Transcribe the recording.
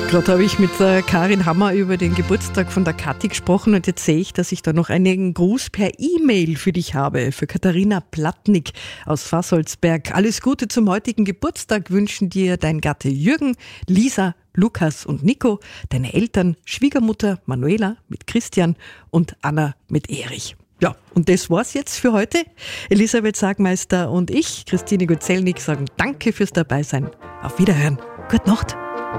Gerade habe ich mit der Karin Hammer über den Geburtstag von der Kathi gesprochen und jetzt sehe ich, dass ich da noch einen Gruß per E-Mail für dich habe, für Katharina Plattnick aus Fassolsberg. Alles Gute zum heutigen Geburtstag wünschen dir dein Gatte Jürgen, Lisa, Lukas und Nico, deine Eltern, Schwiegermutter Manuela mit Christian und Anna mit Erich. Ja, und das war's jetzt für heute. Elisabeth Sagmeister und ich, Christine Gutzelnik, sagen Danke fürs Dabeisein. Auf Wiederhören. Gute Nacht.